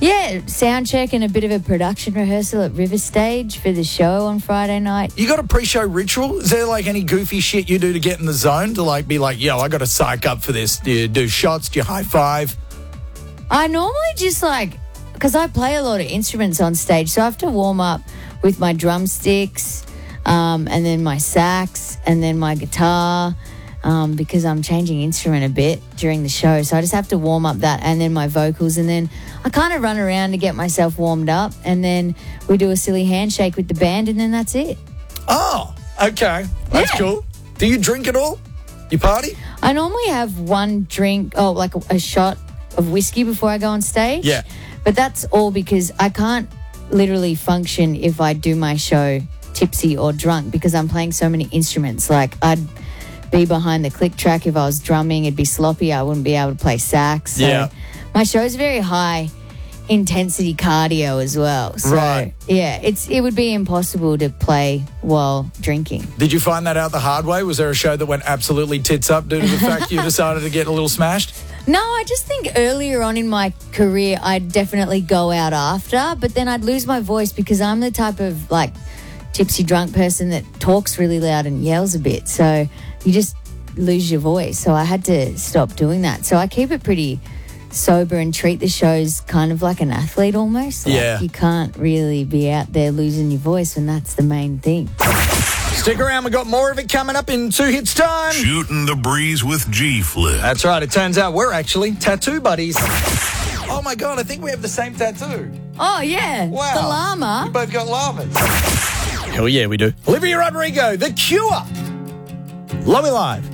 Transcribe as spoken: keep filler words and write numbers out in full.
Yeah, sound check and a bit of a production rehearsal at River Stage for the show on Friday night. You got a pre-show ritual? Is there like any goofy shit you do to get in the zone to like be like, yo, I got to psych up for this? Do you do shots? Do you high five? I normally just like, because I play a lot of instruments on stage, so I have to warm up with my drumsticks um, and then my sax and then my guitar. Um, because I'm changing instrument a bit during the show. So I just have to warm up that and then my vocals. And then I kind of run around to get myself warmed up. And then we do a silly handshake with the band and then that's it. Oh, okay. That's Yeah. cool. Do you drink at all? You party? I normally have one drink, oh, like a, a shot of whiskey before I go on stage. Yeah. But that's all because I can't literally function if I do my show tipsy or drunk because I'm playing so many instruments. Like I'd be behind the click track. If I was drumming, it'd be sloppy. I wouldn't be able to play sax. So Yeah. my show's very high intensity cardio as well. So Right. yeah, it's it would be impossible to play while drinking. Did you find that out the hard way? Was there a show that went absolutely tits up due to the fact you decided to get a little smashed? No, I just think earlier on in my career, I'd definitely go out after, but then I'd lose my voice because I'm the type of like tipsy drunk person that talks really loud and yells a bit. So you just lose your voice. So I had to stop doing that. So I keep it pretty sober and treat the shows kind of like an athlete almost. Like Yeah. You can't really be out there losing your voice when that's the main thing. Stick around. We got more of it coming up in two hits time. Shooting the breeze with G-Flip. That's right. It turns out we're actually tattoo buddies. Oh, my God. I think we have the same tattoo. Oh, yeah. Wow. The llama. We both got llamas. Hell yeah, we do. Olivia Rodrigo, The Cure. Lowy Live.